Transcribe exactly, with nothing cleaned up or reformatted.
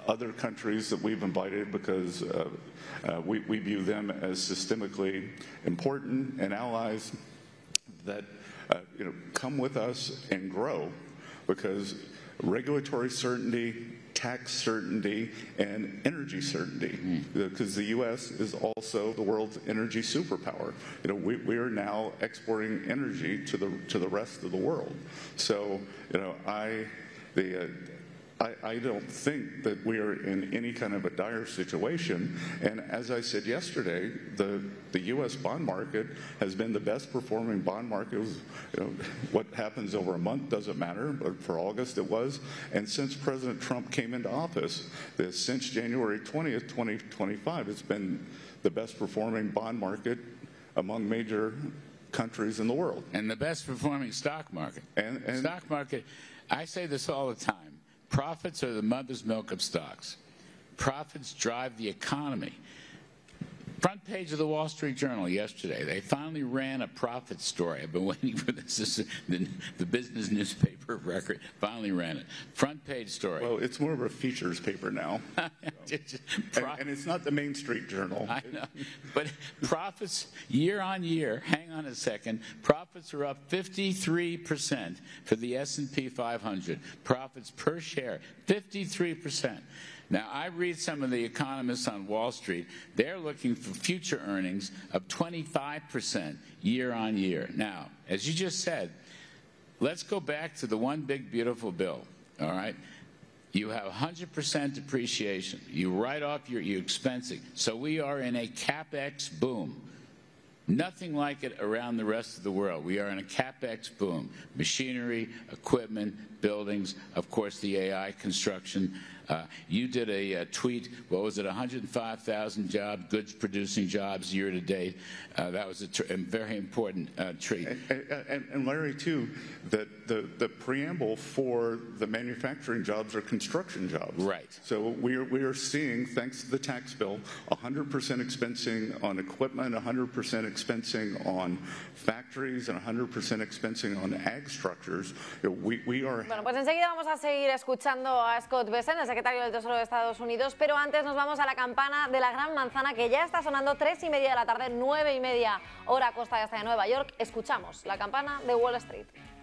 other countries that we've invited because uh, uh, we, we view them as systemically important and allies that uh, you know, come with us and grow, because regulatory certainty, tax certainty, and energy certainty, mm. because the U S is also the world's energy superpower. You know, we, we are now exporting energy to the to the rest of the world. So, you know, I the. Uh, I, I don't think that we are in any kind of a dire situation. And as I said yesterday, the, the U S bond market has been the best performing bond market. It was, you know, what happens over a month doesn't matter, but for August it was. And since President Trump came into office, this, since January twentieth, twenty twenty-five, it's been the best performing bond market among major countries in the world. And the best performing stock market. And, and stock market, I say this all the time. Profits are the mother's milk of stocks. Profits drive the economy. Front page of the Wall Street Journal yesterday, they finally ran a profit story. I've been waiting for this. this is the, the business newspaper of record finally ran it. Front page story. Well, it's more of a features paper now. So. and, and it's not the Main Street Journal. I know. But profits year on year, hang on a second, profits are up fifty-three percent for the S and P five hundred. Profits per share, fifty-three percent. Now, I read some of the economists on Wall Street. They're looking for future earnings of twenty-five percent year on year. Now, as you just said, let's go back to the one big beautiful bill, all right? You have one hundred percent depreciation. You write off your, your expensing. So we are in a CapEx boom. Nothing like it around the rest of the world. We are in a CapEx boom. Machinery, equipment, buildings, of course the A I construction. Uh, you did a, a tweet, what was it, one hundred five thousand jobs, goods-producing jobs year to date. Uh, that was a, tr a very important uh, treat. And, and, and Larry, too, that the, the preamble for the manufacturing jobs are construction jobs. Right. So we are, we are seeing, thanks to the tax bill, one hundred percent expensing on equipment, one hundred percent expensing on factories, and one hundred percent expensing on ag structures. You know, we, we are... Bueno, pues enseguida vamos a seguir escuchando a Scott Bessent, el secretario del Tesoro de Estados Unidos, pero antes nos vamos a la campana de la Gran Manzana, que ya está sonando tres y media de la tarde, nueve y media hora costa este de Nueva York. Escuchamos la campana de Wall Street.